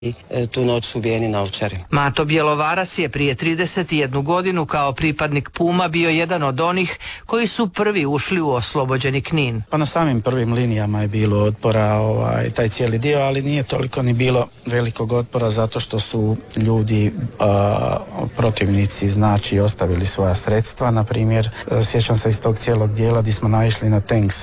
Tu noć su ubijeni na Ovčari. Mato Bjelovarac je prije 31 godinu kao pripadnik Puma bio jedan od onih koji su prvi ušli u oslobođeni Knin. Pa na samim prvim linijama je bilo otpora taj cijeli dio, ali nije toliko ni bilo velikog otpora zato što su ljudi protivnici znači ostavili svoja sredstva. Na primjer, sjećam se iz tog cijelog dijela gdje smo naišli na tank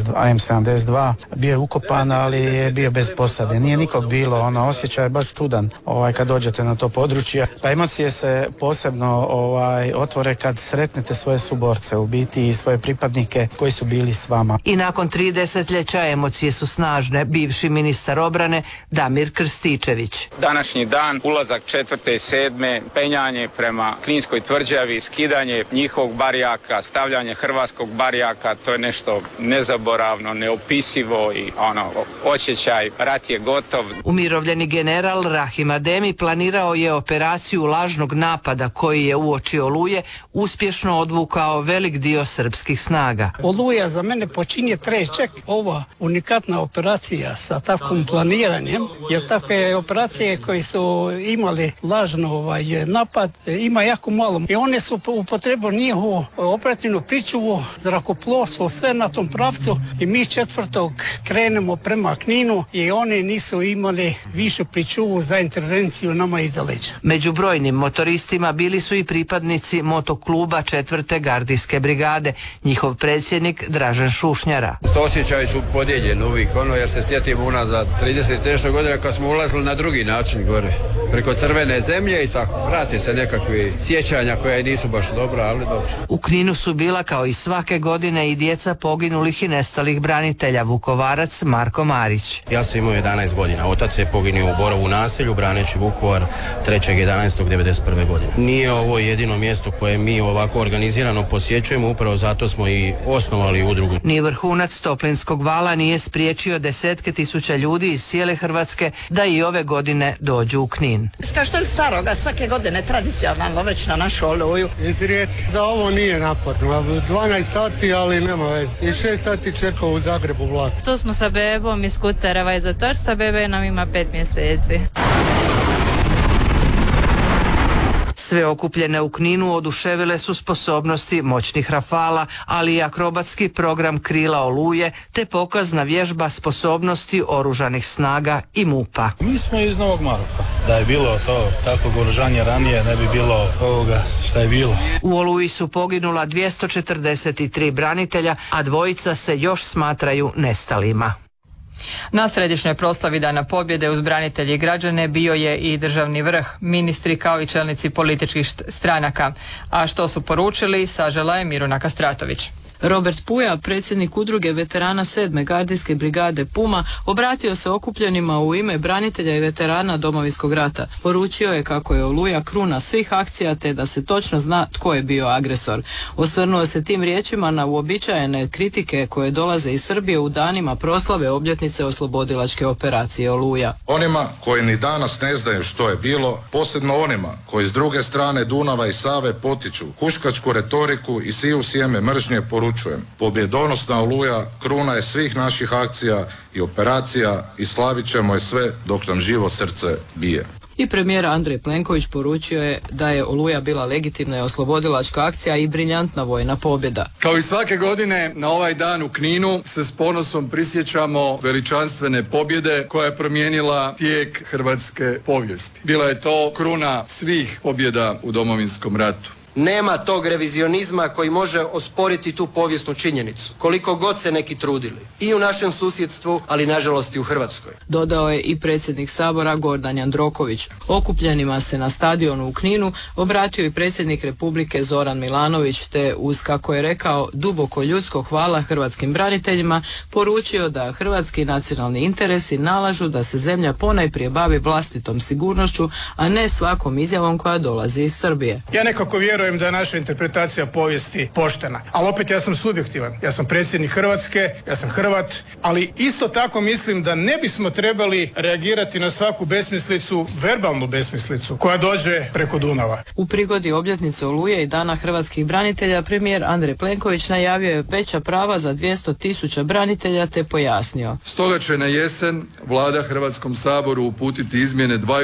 AM-72, bio je ukopan, ali je bio bez posade. Nije nikog bilo, osjećaj je baš čudan kad dođete na to područje. Pa emocije se posebno otvore kad sretnete svoje suborce, u biti i svoje pripadnike koji su bili s vama. I nakon 3 desetljeća emocije su snažne. Bivši ministar obrane Damir Krstičević. Današnji dan, ulazak 4. i 7. penjanje prema Kninskoj tvrđavi, skidanje njihovog barijaka, stavljanje hrvatskog barijaka, to je nešto nezaboravno, neopisivo i osjećaj, rat je gotov. Umirovljeni general Rahim Ademi planirao je operaciju lažnog napada koji je uoči Oluje uspješno odvukao velik dio srpskih snaga. Oluja za mene počinje trećak. Ova unikatna operacija sa takvim planiranjem, jer takve operacije koje su imali lažno napad ima jako malo. I one su upotrebili njihovu operativnu pričuvu, zrakoplovstvo, sve na tom pravcu i mi 4. krenemo prema Kninu i oni nisu imali višu pričuvu za intervenciju nama iza leđa. Među brojnim motoristima bili su i pripadnici motokluba 4. gardijske brigade, njihov predsjednik Dražen Šušnjara. Osjećaji su podijeljeni uvijek, jer se sjetimo unazad 30 nešto godina kad smo ulazili na drugi način gore, preko crvene zemlje i tako. Vrati se nekakvi sjećanja koja nisu baš dobra, ali dobro. U Kninu su bila kao i svake godine i djeca poginulih i nestalih branitelja, Vukovarac Marko Marić. Ja sam imao 11 godina, otac je poginuo u Borovu naselju braneći Vukovar 3.11.1991. godine. Nije ovo jedino mjesto koje mi ovako organizirano posjećujemo, upravo zato smo i osnovali udrugu. Ni vrhunac Toplinskog vala nije spriječio desetke tisuća ljudi iz cijele Hrvatske da i ove godine dođu u Knin. Kao što je staroga, svake godine tradicionalno već na našu Oluju. Da ovo nije naporno, 12 sati, ali nema veze. I 6 sati čekao u Zagrebu vlak. Tu smo sa bebom iz Kutereva iz Otorca, bebe nam ima 5 mjeseci. Sve okupljene u Kninu oduševile su sposobnosti moćnih Rafala, ali i akrobatski program Krila Oluje, te pokazna vježba sposobnosti oružanih snaga i MUP-a. Mi smo iz Novog Maroka. Da je bilo to takvog oružanja ranije, ne bi bilo ovoga šta je bilo. U Oluji su poginula 243 branitelja, a 2 se još smatraju nestalima. Na središnjoj proslavi Dana pobjede uz branitelje i građane bio je i državni vrh, ministri kao i čelnici političkih stranaka. A što su poručili, sažela je Miruna Kastratović. Robert Puja, predsjednik udruge veterana 7. gardijske brigade Puma, obratio se okupljenima u ime branitelja i veterana Domovinskog rata. Poručio je kako je Oluja kruna svih akcija te da se točno zna tko je bio agresor. Osvrnuo se tim riječima na uobičajene kritike koje dolaze iz Srbije u danima proslave obljetnice oslobodilačke operacije Oluja. Onima koji ni danas ne znaju što je bilo, posebno onima koji s druge strane Dunava i Save potiču huškačku retoriku i siju sjeme mržnje, poručujem. Pobjedonosna Oluja kruna je svih naših akcija i operacija i slavit ćemo je sve dok nam živo srce bije. I premijer Andrej Plenković poručio je da je Oluja bila legitimna i oslobodilačka akcija i briljantna vojna pobjeda. Kao i svake godine na ovaj dan u Kninu se s ponosom prisjećamo veličanstvene pobjede koja je promijenila tijek hrvatske povijesti. Bila je to kruna svih pobjeda u Domovinskom ratu. Nema tog revizionizma koji može osporiti tu povijesnu činjenicu, koliko god se neki trudili. I u našem susjedstvu, ali nažalost i u Hrvatskoj. Dodao je i predsjednik Sabora Gordan Jandroković. Okupljenima se na stadionu u Kninu obratio i predsjednik Republike Zoran Milanović, te uz, kako je rekao, duboko ljudsko hvala hrvatskim braniteljima, poručio da hrvatski nacionalni interesi nalažu da se zemlja ponajprije bavi vlastitom sigurnošću, a ne svakom izjavom koja dolazi iz Srbije. Ja nekako vjerujem vjerujem da je naša interpretacija povijesti poštena. Ali opet ja sam subjektivan. Ja sam predsjednik Hrvatske, ja sam Hrvat, ali isto tako mislim da ne bismo trebali reagirati na svaku besmislicu, verbalnu besmislicu koja dođe preko Dunava. U prigodi obljetnice Oluje i Dana hrvatskih branitelja premijer Andrej Plenković najavio je veća prava za 200.000 branitelja te pojasnio. Stoga će na jesen Vlada Hrvatskom saboru uputiti izmjene